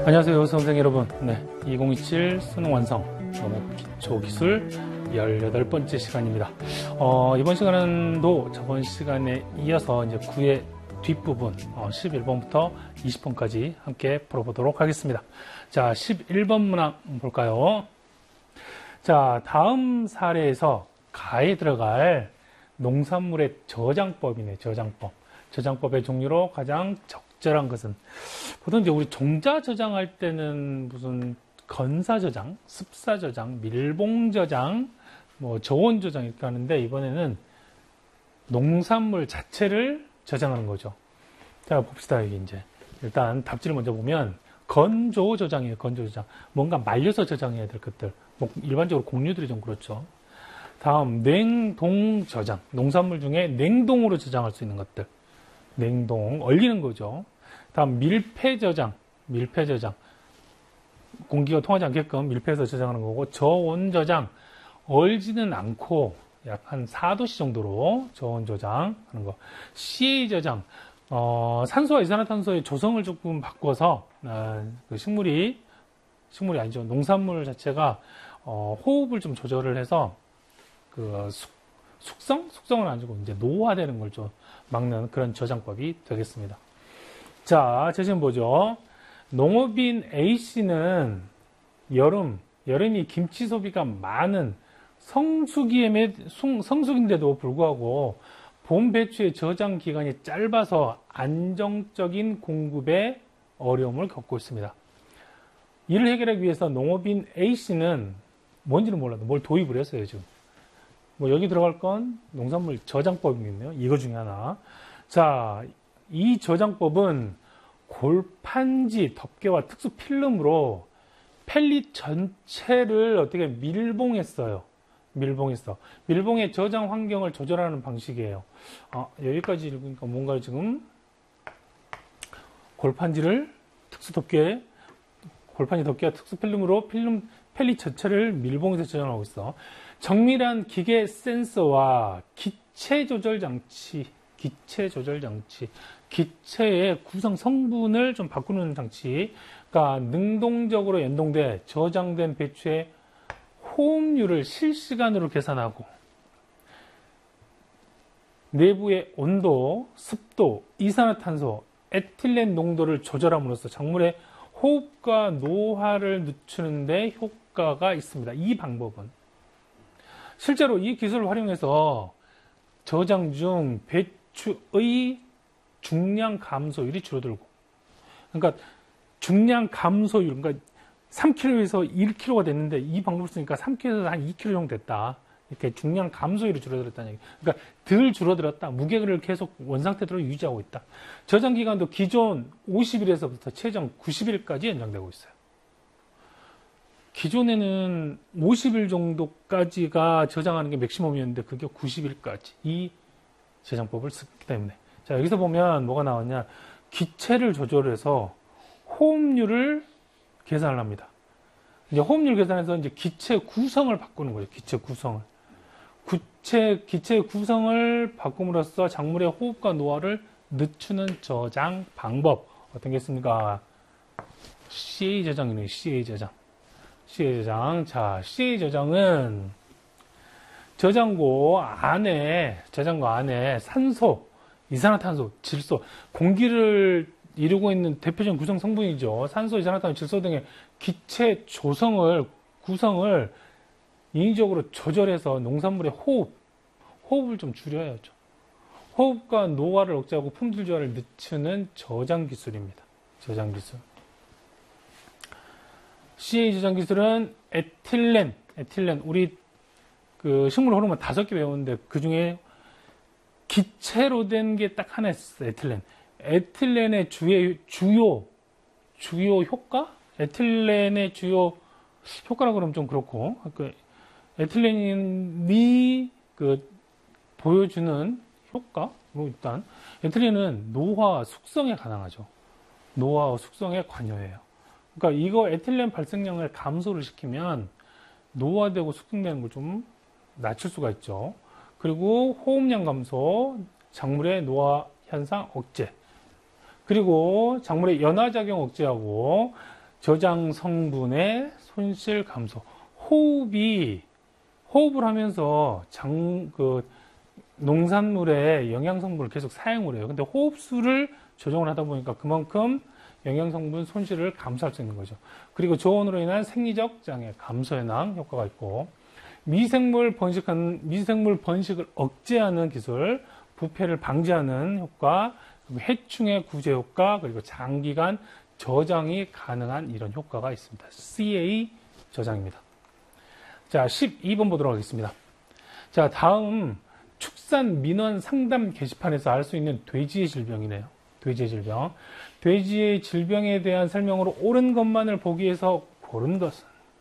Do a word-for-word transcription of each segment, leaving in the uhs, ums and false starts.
안녕하세요, 수험생 여러분. 네, 이천이십칠 수능 완성 농업 기초 기술 열여덟 번째 시간입니다. 어, 이번 시간도 저번 시간에 이어서 이제 구의 뒷부분 어, 십일 번부터 이십 번까지 함께 풀어보도록 하겠습니다. 자, 십일 번 문항 볼까요? 자, 다음 사례에서 가에 들어갈 농산물의 저장법이네, 저장법. 저장법의 종류로 가장 적절한 것은, 보통 이제 우리 종자 저장할 때는 무슨 건사 저장, 습사 저장, 밀봉 저장, 뭐 저온 저장 이렇게 하는데, 이번에는 농산물 자체를 저장하는 거죠. 자, 봅시다. 여기 이제 일단 답지를 먼저 보면 건조 저장이에요. 건조 저장. 뭔가 말려서 저장해야 될 것들. 뭐 일반적으로 곡류들이 좀 그렇죠. 다음 냉동 저장. 농산물 중에 냉동으로 저장할 수 있는 것들. 냉동, 얼리는 거죠. 다음 밀폐 저장. 밀폐 저장. 공기가 통하지 않게끔 밀폐해서 저장하는 거고, 저온 저장. 얼지는 않고 약 한 사 도씨 정도로 저온 저장하는 거. 씨에이 저장. 어, 산소와 이산화탄소의 조성을 조금 바꿔서 어, 그 식물이 식물이 아니죠. 농산물 자체가 어, 호흡을 좀 조절을 해서 그 숙, 숙성? 숙성은 아니고 이제 노화되는 걸 좀 막는 그런 저장법이 되겠습니다. 자, 제시문 보죠. 농업인 A씨는 여름, 여름이 김치 소비가 많은 성수기에, 성수기인데도 불구하고 봄 배추의 저장 기간이 짧아서 안정적인 공급에 어려움을 겪고 있습니다. 이를 해결하기 위해서 농업인 A씨는 뭔지는 몰라도 뭘 도입을 했어요, 지금. 뭐 여기 들어갈 건 농산물 저장법이겠네요. 이거 중에 하나. 자, 이 저장법은 골판지, 덮개와 특수 필름으로 펠릿 전체를 어떻게 밀봉했어요. 밀봉했어. 밀봉의 저장 환경을 조절하는 방식이에요. 아, 여기까지 읽으니까 뭔가 지금 골판지를 특수 덮개, 골판지 덮개와 특수 필름으로 필름, 펠릿 전체를 밀봉해서 저장하고 있어. 정밀한 기계 센서와 기체 조절 장치, 기체 조절 장치, 기체의 구성 성분을 좀 바꾸는 장치가 능동적으로 연동돼 저장된 배추의 호흡률을 실시간으로 계산하고 내부의 온도, 습도, 이산화탄소, 에틸렌 농도를 조절함으로써 작물의 호흡과 노화를 늦추는 데 효과가 있습니다. 이 방법은 실제로 이 기술을 활용해서 저장 중 배추의 중량 감소율이 줄어들고, 그러니까 중량 감소율, 그러니까 삼 킬로그램에서 일 킬로그램가 됐는데 이 방법을 쓰니까 삼 킬로그램에서 한 이 킬로그램 정도 됐다. 이렇게 중량 감소율이 줄어들었다는 얘기. 그러니까 덜 줄어들었다. 무게를 계속 원상태대로 유지하고 있다. 저장 기간도 기존 오십 일에서부터 최장 구십 일까지 연장되고 있어요. 기존에는 오십 일 정도까지가 저장하는 게 맥시멈이었는데 그게 구십 일까지 이 저장법을 쓰기 때문에. 자, 여기서 보면 뭐가 나왔냐. 기체를 조절해서 호흡률을 계산을 합니다. 이제 호흡률 계산해서 이제 기체 구성을 바꾸는 거죠. 기체 구성을. 구체, 기체 구성을 바꿈으로써 작물의 호흡과 노화를 늦추는 저장 방법. 어떤 게 있습니까? 씨에이 저장이네요. 씨에이 저장. 씨에이 저장. 자, 씨에이 저장은 저장고 안에, 저장고 안에 산소, 이산화탄소, 질소, 공기를 이루고 있는 대표적인 구성 성분이죠. 산소, 이산화탄소, 질소 등의 기체 조성을, 구성을 인위적으로 조절해서 농산물의 호흡, 호흡을 좀 줄여야죠. 호흡과 노화를 억제하고 품질 저하를 늦추는 저장 기술입니다. 저장 기술. 씨에이 저장 기술은 에틸렌, 에틸렌, 우리 그 식물 호르몬 다섯 개 배웠는데 그 중에 기체로 된 게 딱 하나 있었어요. 에틸렌. 에틸렌의 주요, 주요, 주요 효과? 에틸렌의 주요 효과라고 그러면 좀 그렇고, 그 에틸렌이 그 보여주는 효과? 뭐 일단, 에틸렌은 노화 숙성에 가능하죠. 노화와 숙성에 관여해요. 그러니까 이거 에틸렌 발생량을 감소를 시키면 노화되고 숙성되는 걸 좀 낮출 수가 있죠. 그리고 호흡량 감소, 작물의 노화 현상 억제. 그리고 작물의 연화작용 억제하고 저장 성분의 손실 감소. 호흡이, 호흡을 하면서 장, 그, 농산물의 영양성분을 계속 사용을 해요. 근데 호흡수를 조정을 하다 보니까 그만큼 영양성분 손실을 감소할 수 있는 거죠. 그리고 저온으로 인한 생리적 장애 감소에 난 효과가 있고, 미생물 번식하는, 미생물 번식을 억제하는 기술, 부패를 방지하는 효과, 해충의 구제 효과, 그리고 장기간 저장이 가능한 이런 효과가 있습니다. 씨에이 저장입니다. 자, 십이 번 보도록 하겠습니다. 자, 다음 축산 민원 상담 게시판에서 알 수 있는 돼지의 질병이네요. 돼지의 질병. 돼지의 질병에 대한 설명으로 옳은 것만을 보기 위해서 고른 것은,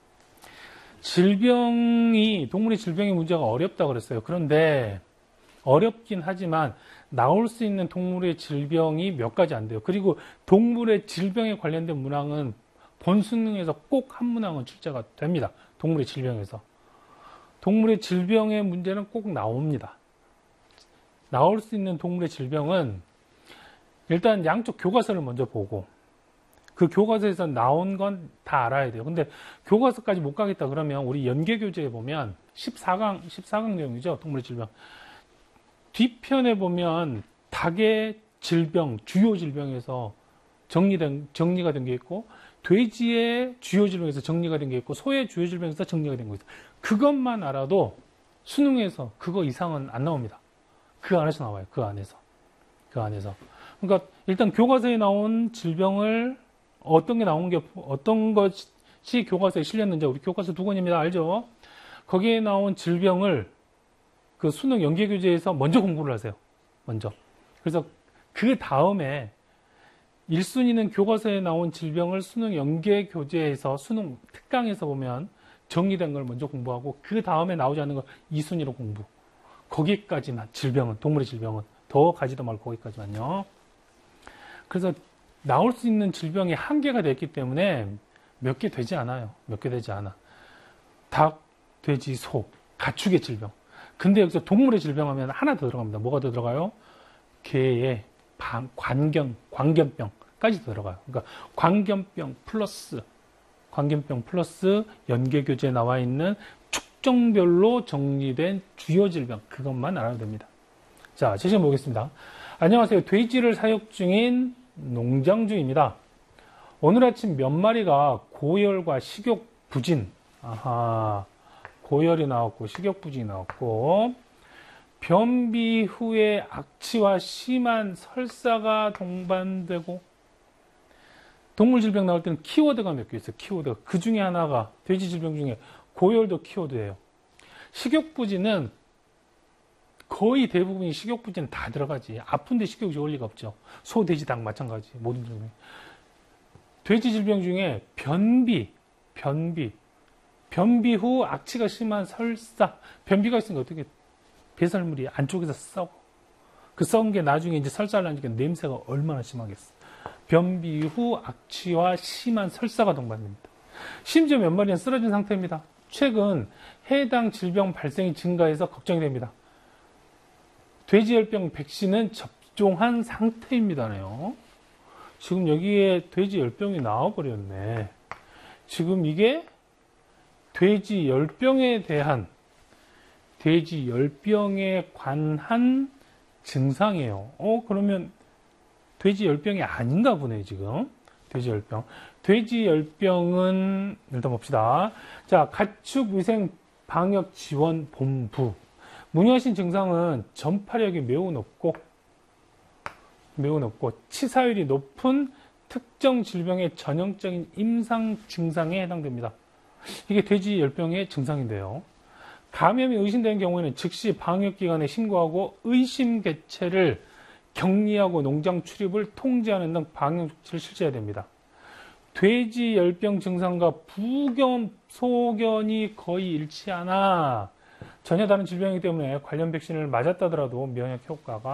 질병이, 동물의 질병의 문제가 어렵다고 그랬어요. 그런데 어렵긴 하지만 나올 수 있는 동물의 질병이 몇 가지 안 돼요. 그리고 동물의 질병에 관련된 문항은 본수능에서 꼭 한 문항은 출제가 됩니다. 동물의 질병에서. 동물의 질병의 문제는 꼭 나옵니다. 나올 수 있는 동물의 질병은 일단 양쪽 교과서를 먼저 보고, 그 교과서에서 나온 건 다 알아야 돼요. 근데 교과서까지 못 가겠다 그러면 우리 연계교재에 보면 십사 강, 십사 강 내용이죠. 동물의 질병. 뒤편에 보면 닭의 질병, 주요 질병에서 정리된, 정리가 된 게 있고, 돼지의 주요 질병에서 정리가 된 게 있고, 소의 주요 질병에서 정리가 된 거 있어요. 그것만 알아도 수능에서 그거 이상은 안 나옵니다. 그 안에서 나와요. 그 안에서. 그 안에서. 그러니까 일단 교과서에 나온 질병을 어떤 게 나온 게, 어떤 것이 교과서에 실렸는지, 우리 교과서 두 권입니다. 알죠? 거기에 나온 질병을 그 수능 연계교재에서 먼저 공부를 하세요. 먼저. 그래서 그 다음에 일 순위는 교과서에 나온 질병을 수능 연계교재에서, 수능 특강에서 보면 정리된 걸 먼저 공부하고, 그 다음에 나오지 않는 걸 이 순위로 공부. 거기까지만, 질병은, 동물의 질병은. 더 가지도 말고 거기까지만요. 그래서 나올 수 있는 질병이 한계가 됐기 때문에 몇 개 되지 않아요. 몇 개 되지 않아. 닭, 돼지, 소, 가축의 질병. 근데 여기서 동물의 질병 하면 하나 더 들어갑니다. 뭐가 더 들어가요? 개의 방, 관견, 광견병까지 들어가요. 그러니까 광견병 플러스, 광견병 플러스 연계교재에 나와 있는 축종별로 정리된 주요 질병, 그것만 알아도 됩니다. 자, 제시해 보겠습니다. 안녕하세요. 돼지를 사육 중인 농장주입니다. 오늘 아침 몇 마리가 고열과 식욕 부진, 아하, 고열이 나왔고 식욕 부진이 나왔고, 변비 후에 악취와 심한 설사가 동반되고, 동물 질병 나올 때는 키워드가 몇 개 있어요. 키워드가. 그 중에 하나가 돼지 질병 중에 고열도 키워드예요. 식욕 부진은 거의 대부분이 식욕 부진은 다 들어가지. 아픈데 식욕이 좋을 리가 없죠. 소, 돼지, 닭 마찬가지. 모든 질병. 돼지 질병 중에 변비, 변비, 변비 후 악취가 심한 설사. 변비가 있으니까 어떻게 배설물이 안쪽에서 썩어. 그 썩은 게 나중에 이제 설사를 하니까 냄새가 얼마나 심하겠어. 변비 후 악취와 심한 설사가 동반됩니다. 심지어 몇 마리는 쓰러진 상태입니다. 최근 해당 질병 발생이 증가해서 걱정이 됩니다. 돼지열병 백신은 접종한 상태입니다네요. 지금 여기에 돼지열병이 나와버렸네. 지금 이게 돼지열병에 대한, 돼지열병에 관한 증상이에요. 어, 그러면 돼지열병이 아닌가 보네, 지금. 돼지열병. 돼지열병은, 일단 봅시다. 자, 가축위생방역지원본부. 문의하신 증상은 전파력이 매우 높고, 매우 높고, 치사율이 높은 특정 질병의 전형적인 임상 증상에 해당됩니다. 이게 돼지열병의 증상인데요. 감염이 의심되는 경우에는 즉시 방역기관에 신고하고 의심 개체를 격리하고 농장 출입을 통제하는 등 방역 조치를 실시해야 됩니다. 돼지열병 증상과 부견, 소견이 거의 일치하나 전혀 다른 질병이기 때문에 관련 백신을 맞았다더라도 면역 효과가